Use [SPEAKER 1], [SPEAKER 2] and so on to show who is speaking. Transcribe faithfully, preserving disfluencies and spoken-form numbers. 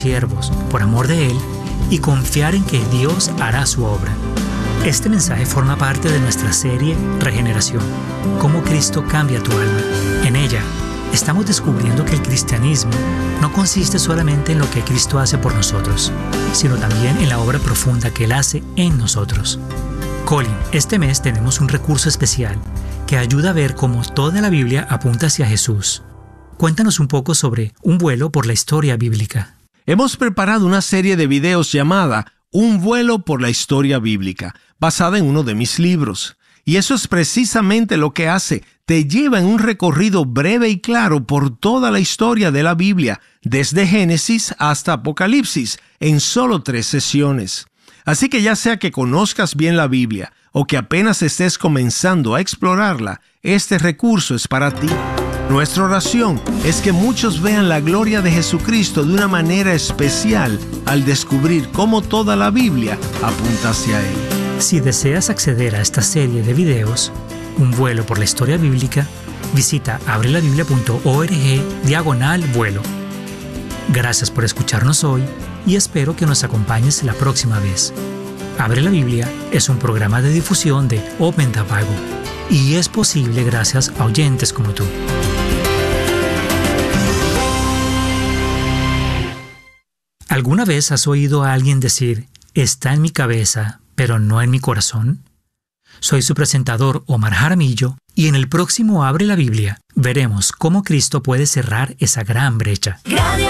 [SPEAKER 1] siervos por amor de Él y confiar en que Dios hará su obra. Este mensaje forma parte de nuestra serie Regeneración, cómo Cristo cambia tu alma. En ella, estamos descubriendo que el cristianismo no consiste solamente en lo que Cristo hace por nosotros, sino también en la obra profunda que Él hace en nosotros. Colin, este mes tenemos un recurso especial que ayuda a ver cómo toda la Biblia apunta hacia Jesús. Cuéntanos un poco sobre un vuelo por la historia bíblica.
[SPEAKER 2] Hemos preparado una serie de videos llamada Un vuelo por la historia bíblica, basada en uno de mis libros. Y eso es precisamente lo que hace. Te lleva en un recorrido breve y claro por toda la historia de la Biblia, desde Génesis hasta Apocalipsis, en solo tres sesiones. Así que ya sea que conozcas bien la Biblia o que apenas estés comenzando a explorarla, este recurso es para ti. Nuestra oración es que muchos vean la gloria de Jesucristo de una manera especial al descubrir cómo toda la Biblia apunta hacia Él.
[SPEAKER 1] Si deseas acceder a esta serie de videos, Un vuelo por la historia bíblica, visita abrelabiblia.org diagonal vuelo. Gracias por escucharnos hoy y espero que nos acompañes la próxima vez. Abre la Biblia es un programa de difusión de Open the Bible y es posible gracias a oyentes como tú. ¿Alguna vez has oído a alguien decir, está en mi cabeza, pero no en mi corazón? Soy su presentador Omar Jaramillo y en el próximo Abre la Biblia veremos cómo Cristo puede cerrar esa gran brecha.
[SPEAKER 3] Radio